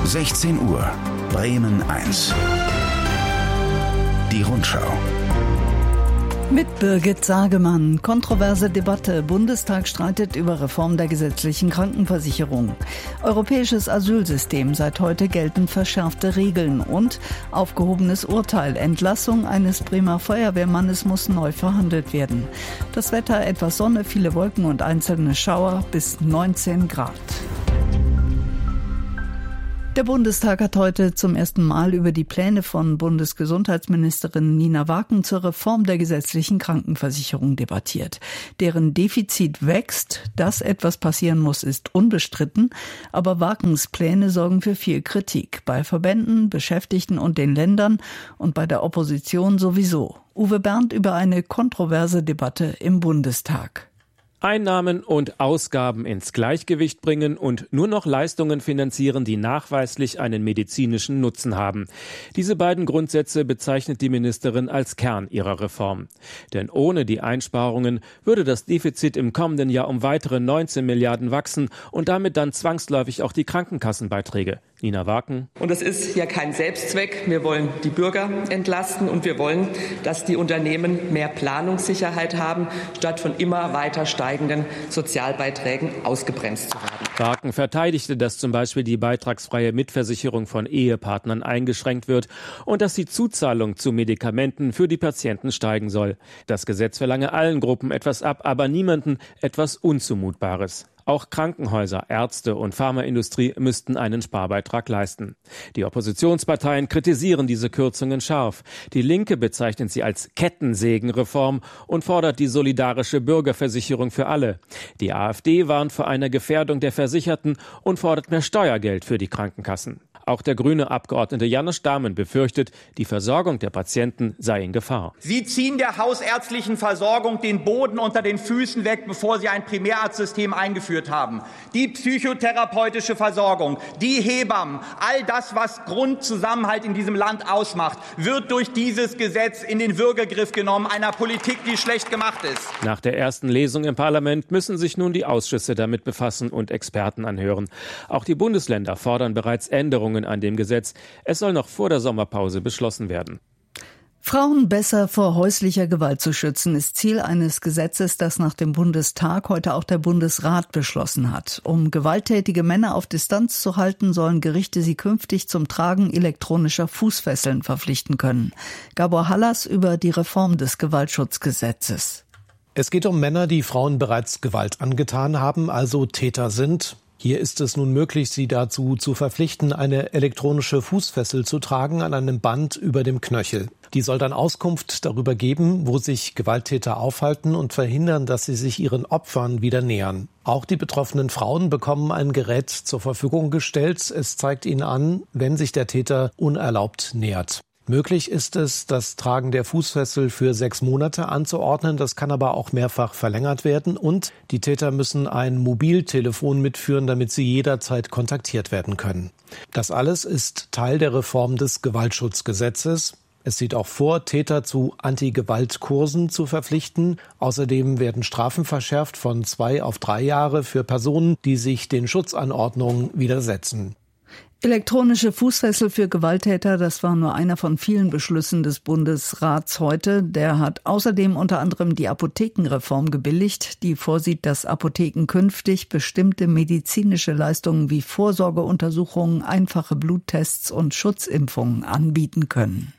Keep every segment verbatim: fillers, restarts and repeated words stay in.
sechzehn Uhr, Bremen eins. Die Rundschau. Mit Birgit Sagemann. Kontroverse Debatte. Bundestag streitet über Reform der gesetzlichen Krankenversicherung. Europäisches Asylsystem. Seit heute gelten verschärfte Regeln. Und aufgehobenes Urteil. Entlassung eines Bremer Feuerwehrmannes muss neu verhandelt werden. Das Wetter: etwas Sonne, viele Wolken und einzelne Schauer bis neunzehn Grad. Der Bundestag hat heute zum ersten Mal über die Pläne von Bundesgesundheitsministerin Nina Waken zur Reform der gesetzlichen Krankenversicherung debattiert. Deren Defizit wächst, dass etwas passieren muss, ist unbestritten, aber Wakens Pläne sorgen für viel Kritik bei Verbänden, Beschäftigten und den Ländern und bei der Opposition sowieso. Uwe Berndt über eine kontroverse Debatte im Bundestag. Einnahmen und Ausgaben ins Gleichgewicht bringen und nur noch Leistungen finanzieren, die nachweislich einen medizinischen Nutzen haben. Diese beiden Grundsätze bezeichnet die Ministerin als Kern ihrer Reform. Denn ohne die Einsparungen würde das Defizit im kommenden Jahr um weitere neunzehn Milliarden wachsen und damit dann zwangsläufig auch die Krankenkassenbeiträge. Nina Waken. Und das ist ja kein Selbstzweck. Wir wollen die Bürger entlasten und wir wollen, dass die Unternehmen mehr Planungssicherheit haben, statt von immer weiter steigenden Sozialbeiträgen ausgebremst zu werden. Waken verteidigte, dass zum Beispiel die beitragsfreie Mitversicherung von Ehepartnern eingeschränkt wird und dass die Zuzahlung zu Medikamenten für die Patienten steigen soll. Das Gesetz verlange allen Gruppen etwas ab, aber niemanden etwas Unzumutbares. Auch Krankenhäuser, Ärzte und Pharmaindustrie müssten einen Sparbeitrag leisten. Die Oppositionsparteien kritisieren diese Kürzungen scharf. Die Linke bezeichnet sie als Kettensägenreform und fordert die solidarische Bürgerversicherung für alle. Die AfD warnt vor einer Gefährdung der Versicherten und fordert mehr Steuergeld für die Krankenkassen. Auch der grüne Abgeordnete Janus Dahmen befürchtet, die Versorgung der Patienten sei in Gefahr. Sie ziehen der hausärztlichen Versorgung den Boden unter den Füßen weg, bevor Sie ein Primärarztsystem eingeführt haben. Die psychotherapeutische Versorgung, die Hebammen, all das, was Grundzusammenhalt in diesem Land ausmacht, wird durch dieses Gesetz in den Würgegriff genommen, einer Politik, die schlecht gemacht ist. Nach der ersten Lesung im Parlament müssen sich nun die Ausschüsse damit befassen und Experten anhören. Auch die Bundesländer fordern bereits Änderungen an dem Gesetz. Es soll noch vor der Sommerpause beschlossen werden. Frauen besser vor häuslicher Gewalt zu schützen, ist Ziel eines Gesetzes, das nach dem Bundestag heute auch der Bundesrat beschlossen hat. Um gewalttätige Männer auf Distanz zu halten, sollen Gerichte sie künftig zum Tragen elektronischer Fußfesseln verpflichten können. Gabor Hallas über die Reform des Gewaltschutzgesetzes. Es geht um Männer, die Frauen bereits Gewalt angetan haben, also Täter sind. Hier ist es nun möglich, sie dazu zu verpflichten, eine elektronische Fußfessel zu tragen an einem Band über dem Knöchel. Die soll dann Auskunft darüber geben, wo sich Gewalttäter aufhalten und verhindern, dass sie sich ihren Opfern wieder nähern. Auch die betroffenen Frauen bekommen ein Gerät zur Verfügung gestellt. Es zeigt ihnen an, wenn sich der Täter unerlaubt nähert. Möglich ist es, das Tragen der Fußfessel für sechs Monate anzuordnen. Das kann aber auch mehrfach verlängert werden. Und die Täter müssen ein Mobiltelefon mitführen, damit sie jederzeit kontaktiert werden können. Das alles ist Teil der Reform des Gewaltschutzgesetzes. Es sieht auch vor, Täter zu Anti-Gewalt-Kursen zu verpflichten. Außerdem werden Strafen verschärft von zwei auf drei Jahre für Personen, die sich den Schutzanordnungen widersetzen. Elektronische Fußfessel für Gewalttäter, das war nur einer von vielen Beschlüssen des Bundesrats heute. Der hat außerdem unter anderem die Apothekenreform gebilligt, die vorsieht, dass Apotheken künftig bestimmte medizinische Leistungen wie Vorsorgeuntersuchungen, einfache Bluttests und Schutzimpfungen anbieten können.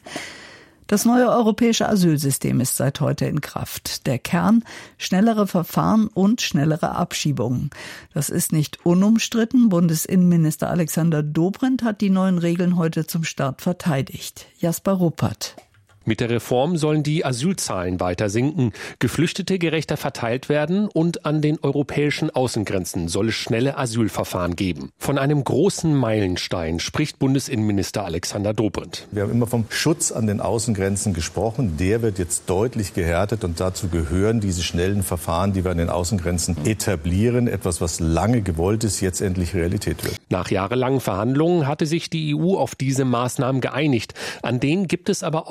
Das neue europäische Asylsystem ist seit heute in Kraft. Der Kern: schnellere Verfahren und schnellere Abschiebungen. Das ist nicht unumstritten. Bundesinnenminister Alexander Dobrindt hat die neuen Regeln heute zum Start verteidigt. Jasper Ruppert. Mit der Reform sollen die Asylzahlen weiter sinken, Geflüchtete gerechter verteilt werden und an den europäischen Außengrenzen soll es schnelle Asylverfahren geben. Von einem großen Meilenstein spricht Bundesinnenminister Alexander Dobrindt. Wir haben immer vom Schutz an den Außengrenzen gesprochen. Der wird jetzt deutlich gehärtet und dazu gehören diese schnellen Verfahren, die wir an den Außengrenzen etablieren. Etwas, was lange gewollt ist, jetzt endlich Realität wird. Nach jahrelangen Verhandlungen hatte sich die E U auf diese Maßnahmen geeinigt. An denen gibt es aber auch deutliche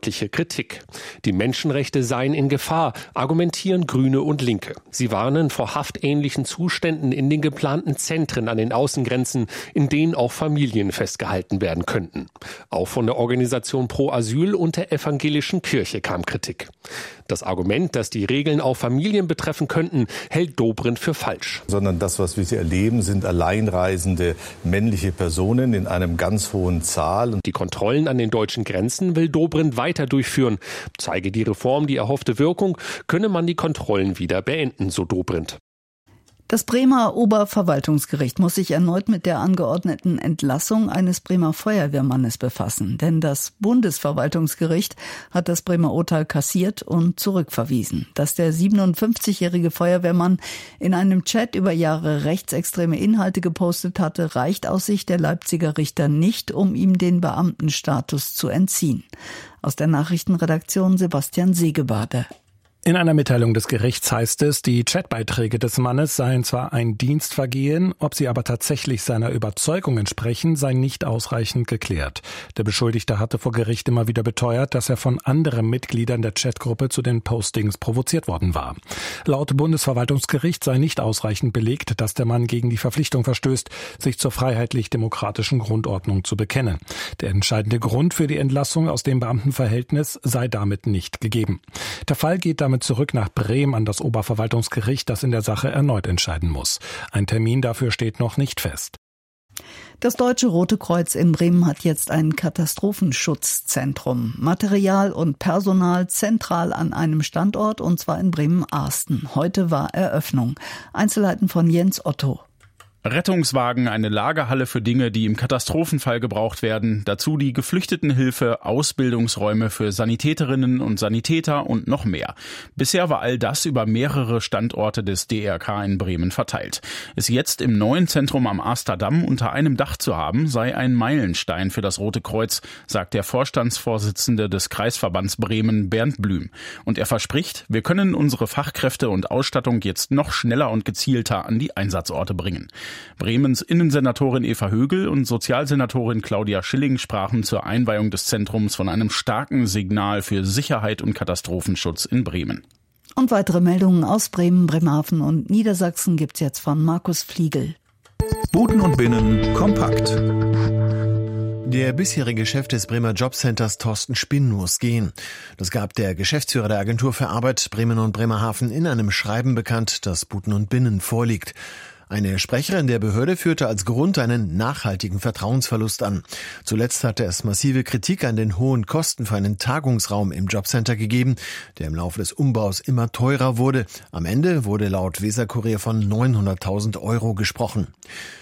deutliche Kritik. Die Menschenrechte seien in Gefahr, argumentieren Grüne und Linke. Sie warnen vor haftähnlichen Zuständen in den geplanten Zentren an den Außengrenzen, in denen auch Familien festgehalten werden könnten. Auch von der Organisation Pro Asyl und der evangelischen Kirche kam Kritik. Das Argument, dass die Regeln auch Familien betreffen könnten, hält Dobrindt für falsch. Sondern das, was wir hier erleben, sind alleinreisende männliche Personen in einem ganz hohen Zahl. Die Kontrollen an den deutschen Grenzen will Dobrindt weiter durchführen. Zeige die Reform die erhoffte Wirkung, könne man die Kontrollen wieder beenden, so Dobrindt. Das Bremer Oberverwaltungsgericht muss sich erneut mit der angeordneten Entlassung eines Bremer Feuerwehrmannes befassen. Denn das Bundesverwaltungsgericht hat das Bremer Urteil kassiert und zurückverwiesen. Dass der siebenundfünfzigjährige Feuerwehrmann in einem Chat über Jahre rechtsextreme Inhalte gepostet hatte, reicht aus Sicht der Leipziger Richter nicht, um ihm den Beamtenstatus zu entziehen. Aus der Nachrichtenredaktion Sebastian Segebade. In einer Mitteilung des Gerichts heißt es, die Chatbeiträge des Mannes seien zwar ein Dienstvergehen, ob sie aber tatsächlich seiner Überzeugung entsprechen, sei nicht ausreichend geklärt. Der Beschuldigte hatte vor Gericht immer wieder beteuert, dass er von anderen Mitgliedern der Chatgruppe zu den Postings provoziert worden war. Laut Bundesverwaltungsgericht sei nicht ausreichend belegt, dass der Mann gegen die Verpflichtung verstößt, sich zur freiheitlich-demokratischen Grundordnung zu bekennen. Der entscheidende Grund für die Entlassung aus dem Beamtenverhältnis sei damit nicht gegeben. Der Fall geht damit zurück nach Bremen an das Oberverwaltungsgericht, das in der Sache erneut entscheiden muss. Ein Termin dafür steht noch nicht fest. Das Deutsche Rote Kreuz in Bremen hat jetzt ein Katastrophenschutzzentrum. Material und Personal zentral an einem Standort, und zwar in Bremen-Arsten. Heute war Eröffnung. Einzelheiten von Jens Otto. Rettungswagen, eine Lagerhalle für Dinge, die im Katastrophenfall gebraucht werden, dazu die Geflüchtetenhilfe, Ausbildungsräume für Sanitäterinnen und Sanitäter und noch mehr. Bisher war all das über mehrere Standorte des D R K in Bremen verteilt. Es jetzt im neuen Zentrum am Arster Damm unter einem Dach zu haben, sei ein Meilenstein für das Rote Kreuz, sagt der Vorstandsvorsitzende des Kreisverbands Bremen, Bernd Blüm. Und er verspricht, wir können unsere Fachkräfte und Ausstattung jetzt noch schneller und gezielter an die Einsatzorte bringen. Bremens Innensenatorin Eva Högel und Sozialsenatorin Claudia Schilling sprachen zur Einweihung des Zentrums von einem starken Signal für Sicherheit und Katastrophenschutz in Bremen. Und weitere Meldungen aus Bremen, Bremerhaven und Niedersachsen gibt's jetzt von Markus Fliegel. Buten und Binnen kompakt. Der bisherige Chef des Bremer Jobcenters Thorsten Spinn muss gehen. Das gab der Geschäftsführer der Agentur für Arbeit Bremen und Bremerhaven in einem Schreiben bekannt, das Buten und Binnen vorliegt. Eine Sprecherin der Behörde führte als Grund einen nachhaltigen Vertrauensverlust an. Zuletzt hatte es massive Kritik an den hohen Kosten für einen Tagungsraum im Jobcenter gegeben, der im Laufe des Umbaus immer teurer wurde. Am Ende wurde laut Weser-Kurier von neunhunderttausend Euro gesprochen.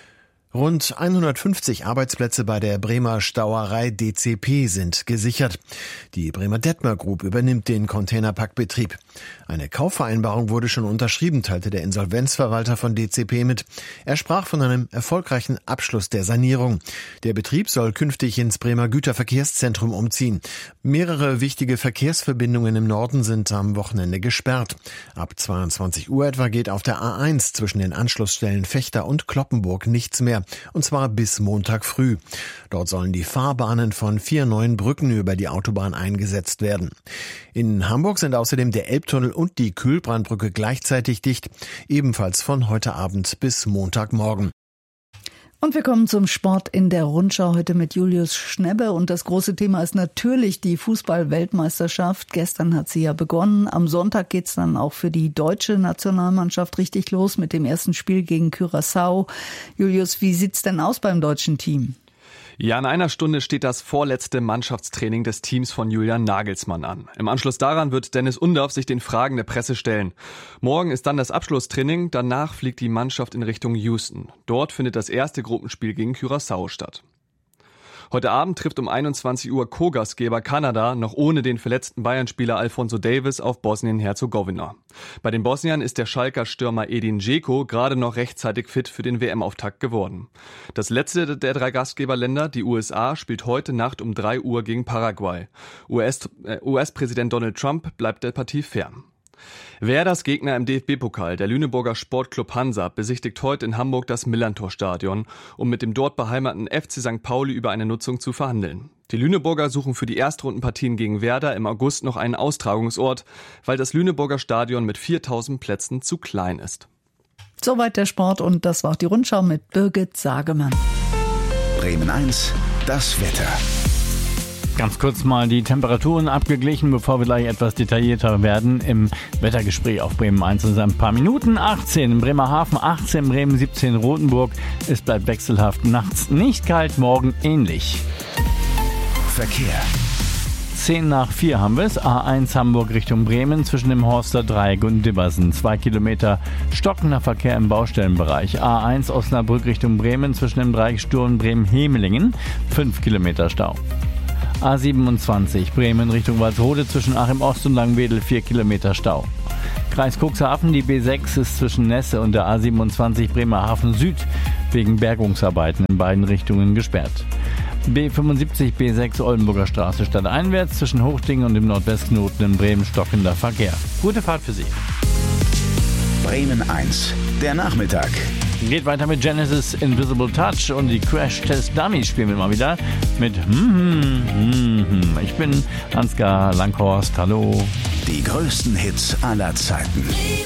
Rund hundertfünfzig Arbeitsplätze bei der Bremer Stauerei D C P sind gesichert. Die Bremer Detmer Group übernimmt den Containerpackbetrieb. Eine Kaufvereinbarung wurde schon unterschrieben, teilte der Insolvenzverwalter von D C P mit. Er sprach von einem erfolgreichen Abschluss der Sanierung. Der Betrieb soll künftig ins Bremer Güterverkehrszentrum umziehen. Mehrere wichtige Verkehrsverbindungen im Norden sind am Wochenende gesperrt. Ab zweiundzwanzig Uhr etwa geht auf der A eins zwischen den Anschlussstellen Vechta und Cloppenburg nichts mehr. Und zwar bis Montag früh. Dort sollen die Fahrbahnen von vier neuen Brücken über die Autobahn eingesetzt werden. In Hamburg sind außerdem der Elbtunnel und die Kühlbrandbrücke gleichzeitig dicht. Ebenfalls von heute Abend bis Montagmorgen. Und wir kommen zum Sport in der Rundschau heute mit Julius Schnebbe. Und das große Thema ist natürlich die Fußball-Weltmeisterschaft. Gestern hat sie ja begonnen. Am Sonntag geht's dann auch für die deutsche Nationalmannschaft richtig los mit dem ersten Spiel gegen Curaçao. Julius, wie sieht's denn aus beim deutschen Team? Ja, in einer Stunde steht das vorletzte Mannschaftstraining des Teams von Julian Nagelsmann an. Im Anschluss daran wird Dennis Undorf sich den Fragen der Presse stellen. Morgen ist dann das Abschlusstraining, danach fliegt die Mannschaft in Richtung Houston. Dort findet das erste Gruppenspiel gegen Curaçao statt. Heute Abend trifft um einundzwanzig Uhr Co-Gastgeber Kanada noch ohne den verletzten Bayern-Spieler Alphonso Davies auf Bosnien-Herzegowina. Bei den Bosniern ist der Schalker Stürmer Edin Dzeko gerade noch rechtzeitig fit für den W M-Auftakt geworden. Das letzte der drei Gastgeberländer, die U S A, spielt heute Nacht um drei Uhr gegen Paraguay. U S-Präsident Donald Trump bleibt der Partie fern. Werders Gegner im D F B-Pokal, der Lüneburger Sportclub Hansa, besichtigt heute in Hamburg das Millerntor-Stadion, um mit dem dort beheimateten F C Sankt Pauli über eine Nutzung zu verhandeln. Die Lüneburger suchen für die Erstrundenpartien gegen Werder im August noch einen Austragungsort, weil das Lüneburger Stadion mit viertausend Plätzen zu klein ist. Soweit der Sport und das war auch die Rundschau mit Birgit Sagemann. Bremen eins, das Wetter. Ganz kurz mal die Temperaturen abgeglichen, bevor wir gleich etwas detaillierter werden im Wettergespräch auf Bremen eins in ein paar Minuten. achtzehn in Bremerhaven, achtzehn Bremen, siebzehn Rotenburg. Es bleibt wechselhaft, nachts nicht kalt, morgen ähnlich. Verkehr. zehn nach vier haben wir es. A eins Hamburg Richtung Bremen zwischen dem Horster Dreieck und Dibbersen. Zwei Kilometer stockender Verkehr im Baustellenbereich. A eins Osnabrück Richtung Bremen zwischen dem Dreieck Sturm Bremen-Hemelingen. Fünf Kilometer Stau. A siebenundzwanzig Bremen Richtung Walsrode zwischen Achim Ost und Langwedel. Vier Kilometer Stau. Kreis Cuxhaven, die B sechs ist zwischen Nesse und der A siebenundzwanzig Bremerhaven Süd wegen Bergungsarbeiten in beiden Richtungen gesperrt. B fünfundsiebzig B sechs Oldenburger Straße stadteinwärts zwischen Hochding und dem Nordwestknoten in Bremen stockender Verkehr. Gute Fahrt für Sie. Bremen eins, der Nachmittag. Geht weiter mit Genesis Invisible Touch und die Crash Test Dummies spielen wir mal wieder mit hm, hm, hm. Ich bin Ansgar Langhorst, hallo. Die größten Hits aller Zeiten.